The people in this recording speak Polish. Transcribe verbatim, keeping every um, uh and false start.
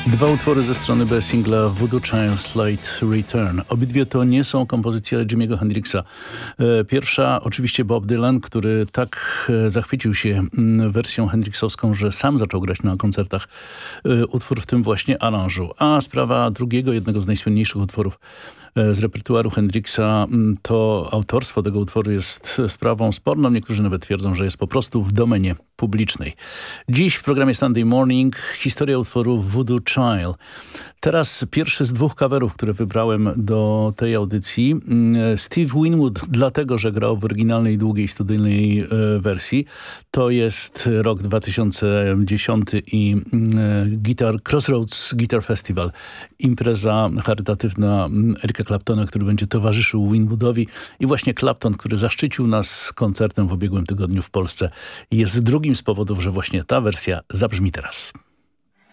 Dwa utwory ze strony B singla Voodoo Child's Late Return. Obydwie to nie są kompozycje Jimiego Hendrixa. Pierwsza oczywiście Bob Dylan, który tak zachwycił się wersją hendrixowską, że sam zaczął grać na koncertach utwór w tym właśnie aranżu. A sprawa drugiego, jednego z najsłynniejszych utworów z repertuaru Hendrixa, to autorstwo tego utworu jest sprawą sporną. Niektórzy nawet twierdzą, że jest po prostu w domenie publicznej. Dziś w programie Sunday Morning historia utworu Voodoo Child. Teraz pierwszy z dwóch coverów, które wybrałem do tej audycji. Steve Winwood, dlatego że grał w oryginalnej, długiej, studyjnej wersji. To jest rok dwa tysiące dziesiąty i Guitar, Crossroads Guitar Festival. Impreza charytatywna Erika Claptona, który będzie towarzyszył Winwoodowi. I właśnie Clapton, który zaszczycił nas koncertem w ubiegłym tygodniu w Polsce, jest drugim z powodów, że właśnie ta wersja zabrzmi teraz.